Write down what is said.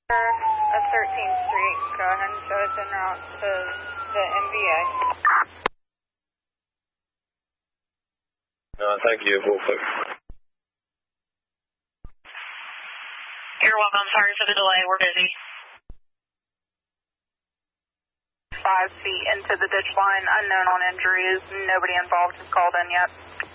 of 13th Street. Go ahead and show us en route to the MVA. Thank you. We'll fix. You're welcome. Sorry for the delay. We're busy. 5 feet into the ditch line. Unknown on injuries. Nobody involved has called in yet.